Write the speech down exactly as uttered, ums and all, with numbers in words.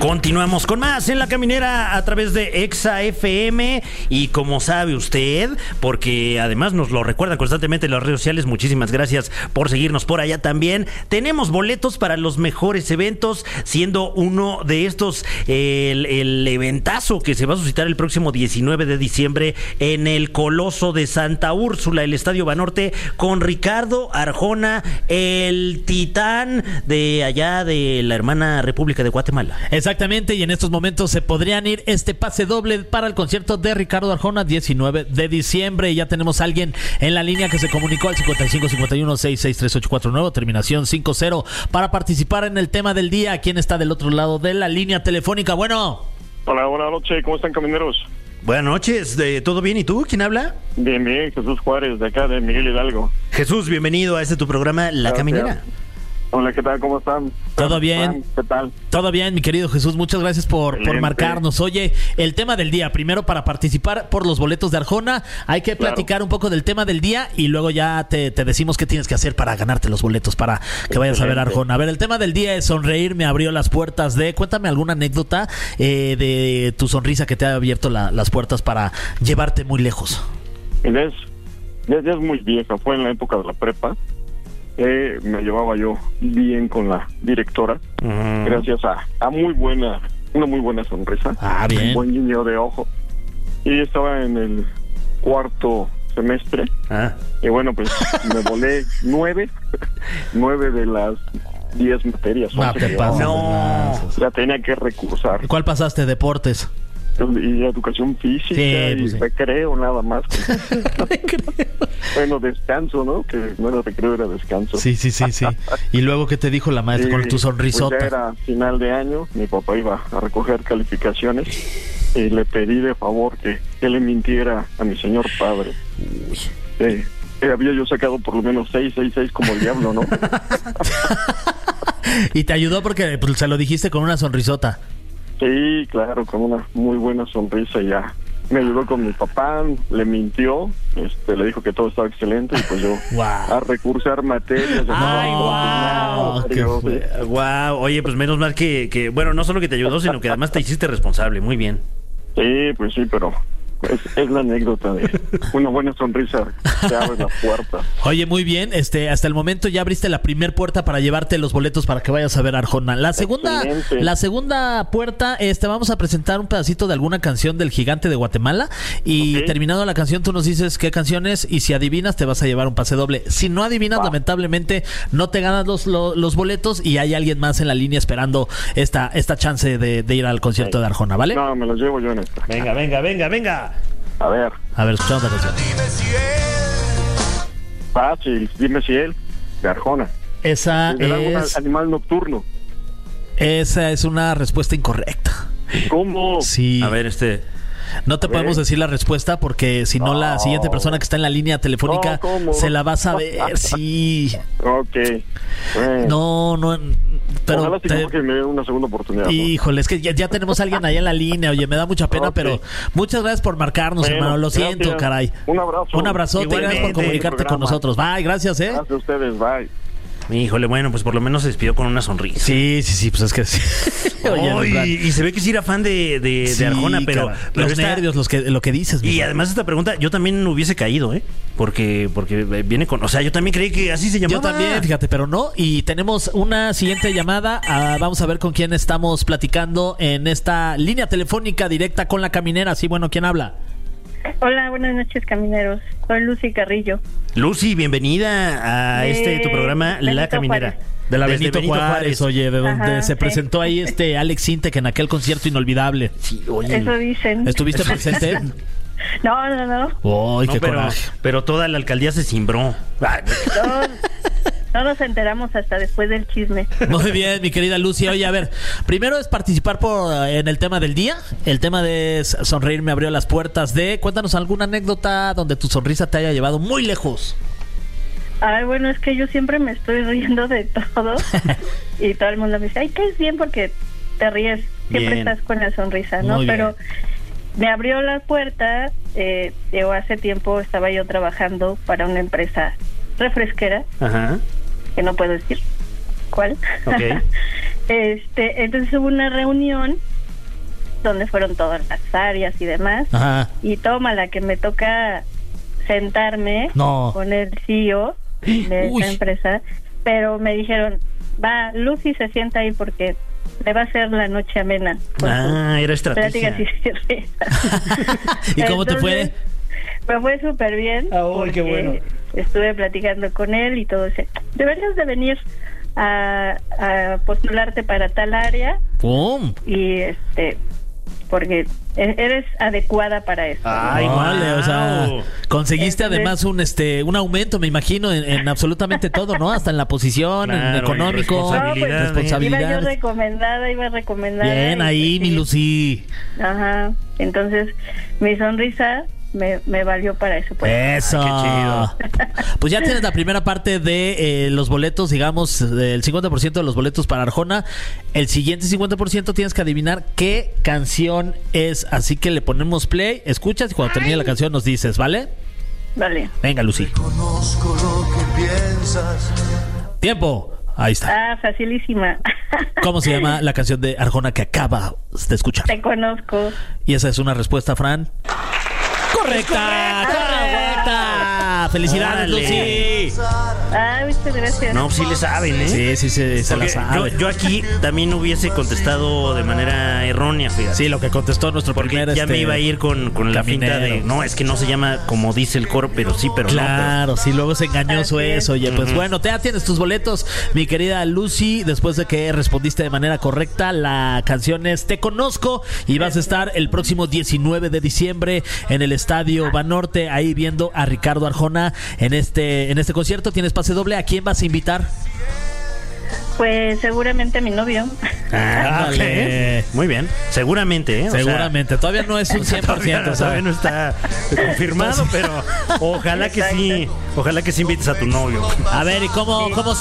Continuamos con más en La Caminera a través de Exa F M. Y como sabe usted, porque además nos lo recuerdan constantemente en las redes sociales, muchísimas gracias por seguirnos por allá también. Tenemos boletos para los mejores eventos, siendo uno de estos eh, el, el eventazo que se va a suscitar el próximo diecinueve de diciembre en el Coloso de Santa Úrsula, el Estadio Banorte, con Ricardo Arjona, el titán de allá de la hermana República de Guatemala. Exactamente, y en estos momentos se podrían ir este pase doble para el concierto de Ricardo Arjona, diecinueve de diciembre. Y ya tenemos a alguien en la línea que se comunicó al cincuenta y cinco cincuenta y uno sesenta y seis treinta y ocho cuarenta y nueve, terminación cincuenta para participar en el tema del día. ¿Quién está del otro lado de la línea telefónica? Bueno. Hola, buenas noches, ¿cómo están, camineros? Buenas noches, ¿todo bien? ¿Y tú? ¿Quién habla? Bien, bien, Jesús Juárez, de acá, de Miguel Hidalgo. Jesús, bienvenido a este tu programa, La Gracias. Caminera. Hola, ¿qué tal? ¿Cómo están? ¿Todo bien? ¿Qué tal? Todo bien, mi querido Jesús, muchas gracias por, por marcarnos. Oye, el tema del día, primero para participar por los boletos de Arjona, hay que Claro. platicar un poco del tema del día y luego ya te, te decimos qué tienes que hacer para ganarte los boletos, para que vayas a ver a Excelente. Arjona. A ver, el tema del día es sonreír, me abrió las puertas de... Cuéntame alguna anécdota eh, de tu sonrisa que te ha abierto la- las puertas para llevarte muy lejos. Ya es, ya, ya es muy vieja, fue en la época de la prepa. Eh, me llevaba yo bien con la directora, Mm. gracias a, a muy buena, una muy buena sonrisa. Ah, bien. Un buen guiño de ojo. Y estaba en el cuarto semestre. Ah. Y bueno, pues me volé nueve, nueve de las diez materias. No, once te que pasas llevaba. No. de lanzas. La tenía que recursar. ¿Cuál pasaste? Deportes. Y educación física Sí, y pues sí. recreo nada más. Bueno, descanso, ¿no? Que no era recreo, era descanso. Sí, sí, sí, sí. ¿Y luego qué te dijo la maestra Y, con tu pues, sonrisota? ya era final de año, mi papá iba a recoger calificaciones y le pedí de favor que, que le mintiera a mi señor padre. Eh, que había yo sacado por lo menos seis, seis, seis como el diablo, ¿no? Y te ayudó porque pues, se lo dijiste con una sonrisota. Sí, claro, con una muy buena sonrisa ya. Me ayudó con mi papá, le mintió, este, le dijo que todo estaba excelente y pues yo Wow. a recursar materias. Ay, no, wow, no, qué no, fue- sí. Wow, oye, pues menos mal que, que, bueno, no solo que te ayudó, sino que además te hiciste responsable. Muy bien. Sí, pues sí, pero es, es la anécdota de una buena sonrisa te abre la puerta. Oye, muy bien. Este, hasta el momento ya abriste la primer puerta para llevarte los boletos para que vayas a ver a Arjona. La segunda, Excelente. la segunda puerta, este, vamos a presentar un pedacito de alguna canción del Gigante de Guatemala y Ok. terminando la canción tú nos dices qué canción es y si adivinas te vas a llevar un pase doble. Si no adivinas, Va. lamentablemente no te ganas los, los, los boletos y hay alguien más en la línea esperando esta, esta chance de, de ir al concierto Ok. de Arjona, ¿vale? No, me los llevo yo en esta. Venga, venga, venga, venga. A ver, A ver, escuchamos la canción. fácil, dime si él, de Arjona. Esa Era un es, animal nocturno. esa es una respuesta incorrecta. ¿Cómo? Sí. A ver, este. No te A podemos ver. decir la respuesta porque si no, la No. siguiente persona que está en la línea telefónica No, ¿cómo? se la va a saber. Sí. Ok. Bueno. No, no. Pero. Ojalá sí te- como que me den una segunda oportunidad. ¿no? Híjole, es que ya, ya tenemos a alguien ahí en la línea. Oye, me da mucha pena, Ok. pero muchas gracias por marcarnos, Bueno, hermano. Lo siento, gracias. caray. Un abrazo. Un abrazote, gracias por Igualmente. comunicarte con Programa. nosotros. Bye, gracias, ¿eh? Gracias a ustedes, bye. Híjole, bueno, pues por lo menos se despidió con una sonrisa. Sí, sí, sí, pues es que sí. Oye, Ay, Fran. y se ve que sí era fan de, de, Sí, de Arjona, pero, cara. pero los esta- nervios, los que, lo que dices. mi Y Fran. además esta pregunta, yo también hubiese caído, ¿eh? Porque, porque viene con... O sea, yo también creí que así se llamaba. Yo también, fíjate, pero no. Y tenemos una siguiente llamada. Ah, vamos a ver con quién estamos platicando en esta línea telefónica directa con La Caminera. Sí, bueno, ¿quién habla? Hola, buenas noches, camineros. Soy Lucy Carrillo. Lucy, bienvenida a De este tu programa, La Benito Caminera. Juárez. De la Desde Benito, Juárez, oye, de donde Ajá, se sí. presentó ahí este Alex Sintek en aquel concierto inolvidable. Sí, oye. Eso dicen. ¿Estuviste presente? No, no, no. ¡Uy, No, qué pero, coraje! pero toda la alcaldía se cimbró. Ah, No, no nos enteramos hasta después del chisme. Muy bien, mi querida Lucy. Oye, a ver, primero es participar por en el tema del día. El tema de sonreír me abrió las puertas de... Cuéntanos alguna anécdota donde tu sonrisa te haya llevado muy lejos. Ay, bueno, es que yo siempre me estoy riendo de todo. Y todo el mundo me dice, ay, que es bien porque te ríes. Siempre Bien. estás con la sonrisa, ¿no? Muy bien. Pero me abrió la puerta. Eh, yo hace tiempo estaba yo trabajando para una empresa refresquera, Ajá. que no puedo decir cuál. Ok. Este, entonces hubo una reunión donde fueron todas las áreas y demás. Ajá. Y toma la que me toca sentarme No. con el C E O de Uy. esta empresa, pero me dijeron, va, Lucy se sienta ahí porque le va a hacer la noche amena. con Ah, era sus estrategia. pláticas y risas. ¿Y cómo te fue? Entonces, me fue súper bien. Ah, uy, qué porque bueno. Estuve platicando con él y todo eso. Deberías de venir a, a postularte para tal área ¡Pum! y este porque e- eres adecuada para eso. Ay, Vale, o sea, guau. conseguiste Entonces- además un este un aumento, me imagino, en, en absolutamente todo, ¿no? Hasta en la posición, en Claro, económico, y responsabilidad, No, pues, iba yo responsabilidades. recomendada, iba recomendada. Bien y, ahí, pues, mi sí. Lucy. Ajá. Entonces, mi sonrisa me, me valió para eso. Pues. Eso. Ay, Pues ya tienes la primera parte de eh, los boletos, digamos, el cincuenta por ciento de los boletos para Arjona. El siguiente cincuenta por ciento tienes que adivinar qué canción es. Así que le ponemos play, escuchas y cuando termine la canción nos dices, ¿vale? Vale. Venga, Lucy. Conozco lo que piensas. Tiempo. Ahí está. Ah, facilísima. ¿Cómo se llama la canción de Arjona que acaba de escuchar? Te conozco. Y esa es una respuesta, Fran. ¡Correcta! ¡Correcta! ¡Felicidades, Órale. Lucy! Ah, muchas gracias. No, sí le saben, ¿eh? Sí, sí, sí, se la Porque sabe. yo, yo aquí también hubiese contestado de manera errónea, fíjate. Sí, lo que contestó nuestro Porque primer ya este, me iba a ir con, con la finta caminero. de, no, es que no se llama como dice el coro, pero sí, pero Claro, sí, luego es engañoso Así es. eso. Oye, pues Ujú. bueno, te ya tienes tus boletos, mi querida Lucy. Después de que respondiste de manera correcta, la canción es Te Conozco. Y vas a estar el próximo diecinueve de diciembre en el Estadio Banorte, ahí viendo a Ricardo Arjona en este, en este concierto. Tienes pase doble. ¿A quién vas a invitar? Pues seguramente a mi novio. no. Ah, Ándale. ok. Muy bien. Seguramente, ¿eh? O sea, Seguramente. Todavía no es un cien por ciento. todavía, o sea, todavía no está confirmado, pero ojalá que sí, ojalá que sí invites a tu novio. a ver, ¿y cómo, cómo